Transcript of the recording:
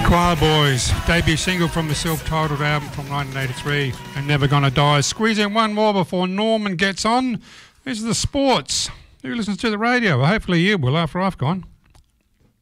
Choir Boys, debut single from the self-titled album from 1983, and Never Gonna Die. Squeeze in one more before Norman gets on. This is the sports. Who listens to the radio? Well, hopefully you will after I've gone.